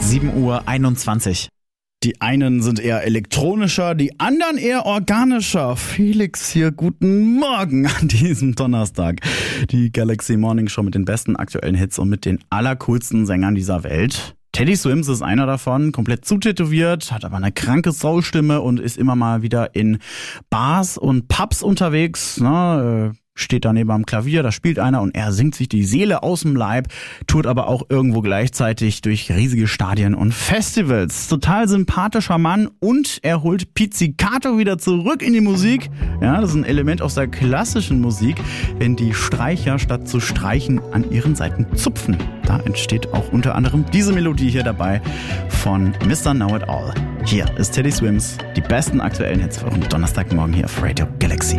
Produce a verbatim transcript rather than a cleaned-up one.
sieben Uhr einundzwanzig. Die einen sind eher elektronischer, die anderen eher organischer. Felix hier, guten Morgen an diesem Donnerstag. Die Galaxy Morning Show mit den besten aktuellen Hits und mit den allercoolsten Sängern dieser Welt. Teddy Swims ist einer davon, komplett zutätowiert, hat aber eine kranke Soulstimme und ist immer mal wieder in Bars und Pubs unterwegs, ne, steht da neben am Klavier, da spielt einer und er singt sich die Seele aus dem Leib, tut aber auch irgendwo gleichzeitig durch riesige Stadien und Festivals. Total sympathischer Mann und er holt Pizzicato wieder zurück in die Musik. Ja, das ist ein Element aus der klassischen Musik, wenn die Streicher statt zu streichen an ihren Saiten zupfen. Da entsteht auch unter anderem diese Melodie hier dabei von Mister Know-It-All. Hier ist Teddy Swims, die besten aktuellen Hits für euren Donnerstagmorgen hier auf Radio Galaxy.